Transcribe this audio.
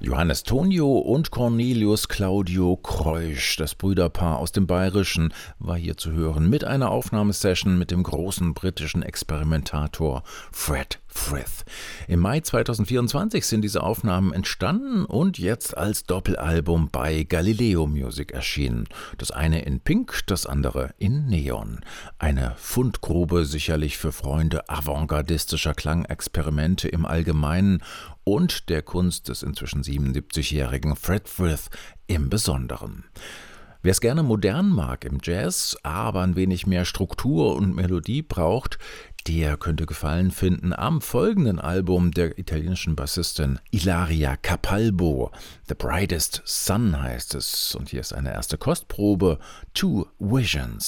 Johannes Tonio und Cornelius Claudio Kreusch, das Brüderpaar aus dem Bayerischen, war hier zu hören mit einer Aufnahmesession mit dem großen britischen Experimentator Fred Frith. Im Mai 2024 sind diese Aufnahmen entstanden und jetzt als Doppelalbum bei Galileo Music erschienen. Das eine in Pink, das andere in Neon. Eine Fundgrube sicherlich für Freunde avantgardistischer Klangexperimente im Allgemeinen und der Kunst des inzwischen 77-jährigen Fred Frith im Besonderen. Wer es gerne modern mag im Jazz, aber ein wenig mehr Struktur und Melodie braucht, der könnte Gefallen finden am folgenden Album der italienischen Bassistin Ilaria Capalbo. The Brightest Sun heißt es. Und hier ist eine erste Kostprobe, Two Visions.